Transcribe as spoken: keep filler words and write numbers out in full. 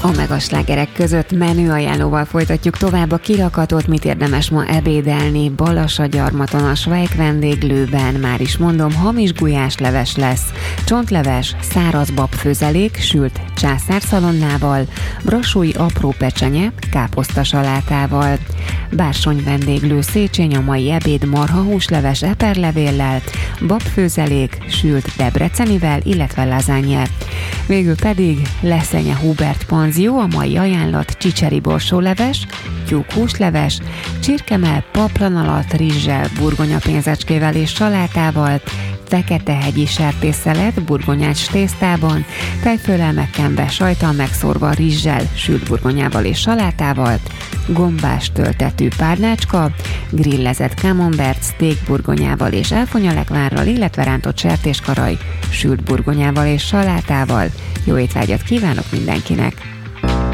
A megaslágerek között menü ajánlóval folytatjuk tovább a kirakatot, mit érdemes ma ebédelni. Balassagyarmaton a Schweik vendéglőben, már is mondom, hamis gulyásleves lesz, csontleves, száraz babfőzelék, sült császárszalonnával, brassói apró pecsenye, káposztasalátával. Bársony vendéglő Széchenyi, a mai ebéd marhahúsleves eperlevéllel, babfőzelék, sült debrecenivel, illetve lazánye. Végül pedig Leszenye Hubert panzió, a mai ajánlat csicseri borsóleves, tyúkhúsleves, csirkemell paplanalat rizssel, burgonyapénzecskével és salátával, fekete-hegyi sertésszelet burgonyás tésztában, tejfölel kenve, sajttal megszórva rizssel, sült burgonyával és salátával, gombás töltetű párnácska, grillezett camembert, steak burgonyával és elfonyalekvárral, illetve rántott sertéskaraj, sült burgonyával és salátával. Jó étvágyat kívánok mindenkinek!